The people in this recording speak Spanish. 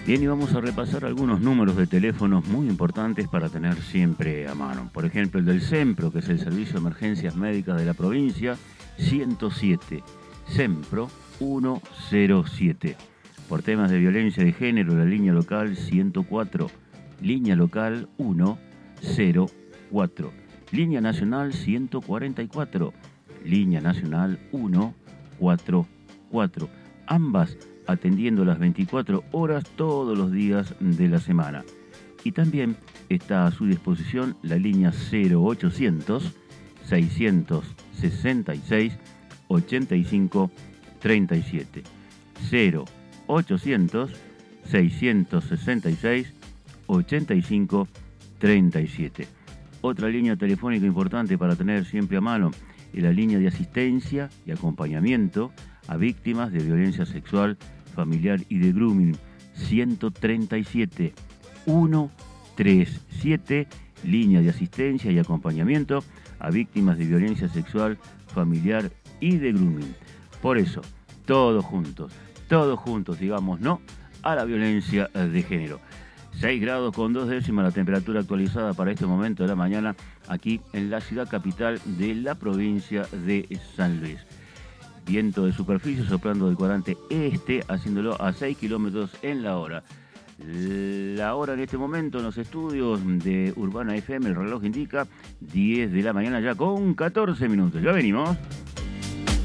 Bien, y vamos a repasar algunos números de teléfonos muy importantes para tener siempre a mano. Por ejemplo, el del SEMPRO, que es el Servicio de Emergencias Médicas de la provincia, 107. SEMPRO 107. Por temas de violencia de género, la línea local 104. Línea local 104. Línea nacional 144. Línea nacional 144. Ambas atendiendo las 24 horas todos los días de la semana. Y también está a su disposición la línea 0800 666 85 37. 0800 666 85 37. Otra línea telefónica importante para tener siempre a mano es la línea de asistencia y acompañamiento a víctimas de violencia sexual, familiar y de grooming, 137 137, línea de asistencia y acompañamiento a víctimas de violencia sexual, familiar y de grooming. Por eso, todos juntos, digamos no a la violencia de género. 6 grados con 2 décimas la temperatura actualizada para este momento de la mañana aquí en la ciudad capital de la provincia de San Luis. Viento de superficie soplando del cuadrante este, haciéndolo a 6 kilómetros en la hora. La hora en este momento en los estudios de Urbana FM, el reloj indica 10 de la mañana ya con 14 minutos. Ya venimos.